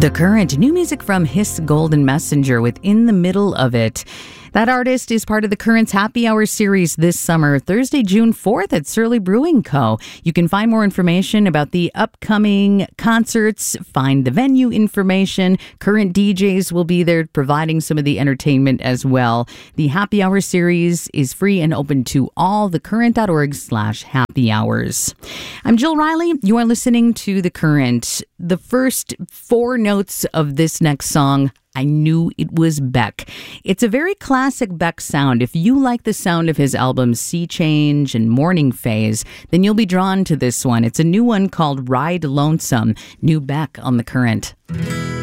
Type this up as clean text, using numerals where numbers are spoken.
The Current, new music from Hiss Golden Messenger with In the Middle of It. That artist is part of the Current's Happy Hour series this summer, Thursday, June 4th at Surly Brewing Co. You can find more information about the upcoming concerts, find the venue information. Current DJs will be there providing some of the entertainment as well. The Happy Hour series is free and open to all. thecurrent.org/happy hours. I'm Jill Riley. You are listening to The Current. The first four notes of this next song, I knew it was Beck. It's a very classic Beck sound. If you like the sound of his albums Sea Change and Morning Phase, then you'll be drawn to this one. It's a new one called Ride Lonesome. New Beck on The Current.